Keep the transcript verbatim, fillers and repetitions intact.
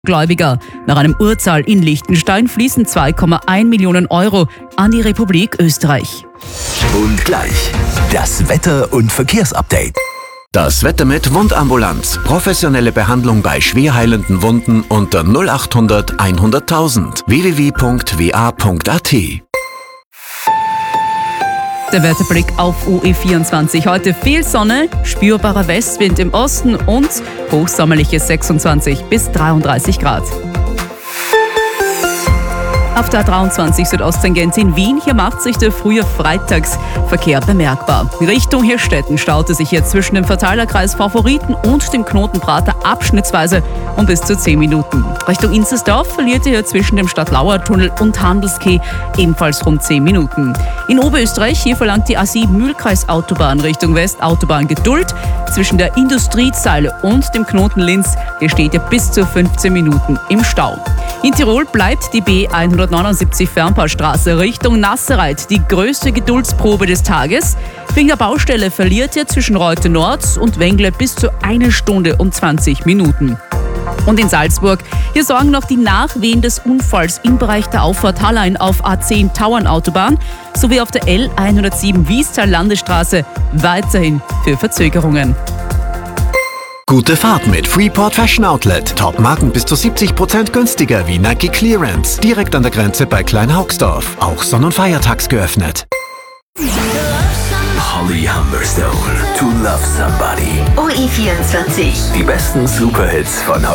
Gläubiger. Nach einem Urteil in Liechtenstein fließen zwei Komma eins Millionen Euro an die Republik Österreich. Und gleich das Wetter- und Verkehrsupdate. Das Wetter mit Wundambulanz. Professionelle Behandlung bei schwer heilenden Wunden unter null acht hundert hunderttausend. w w w punkt w a punkt a t. Der Wetterblick auf U E vierundzwanzig. Heute viel Sonne, spürbarer Westwind im Osten und hochsommerliche sechsundzwanzig bis dreiunddreißig Grad. Auf der A dreiundzwanzig Südosttangent in Wien, hier macht sich der frühe Freitagsverkehr bemerkbar. Richtung Hirstetten staute sich jetzt zwischen dem Verteilerkreis Favoriten und dem Knotenprater abschnittsweise um bis zu zehn Minuten. Richtung Inzersdorf verliert ihr zwischen dem Stadtlauer-Tunnel und Handelskeh ebenfalls rund zehn Minuten. In Oberösterreich, hier verlangt die A sieben Mühlkreisautobahn Richtung West Autobahn Geduld. Zwischen der Industriezeile und dem Knoten Linz, hier steht ihr bis zu fünfzehn Minuten im Stau. In Tirol bleibt die B hundertneunundsiebzig Fernpaarstraße Richtung Nassereit die größte Geduldsprobe des Tages. Wegen der Baustelle verliert ihr zwischen Reute Nord und Wengle bis zu eine Stunde und zwanzig Minuten. Und in Salzburg, hier sorgen noch die Nachwehen des Unfalls im Bereich der Auffahrt Hallein auf A zehn Tauernautobahn sowie auf der L hundertsieben Wiestal Landesstraße weiterhin für Verzögerungen. Gute Fahrt mit Freeport Fashion Outlet. Top-Marken bis zu siebzig Prozent günstiger wie Nike Clearance. Direkt an der Grenze bei Kleinhaugsdorf. Auch Sonn- und Feiertags geöffnet. Holly Humberstone, To Love Somebody. U E vierundzwanzig. Die besten Superhits von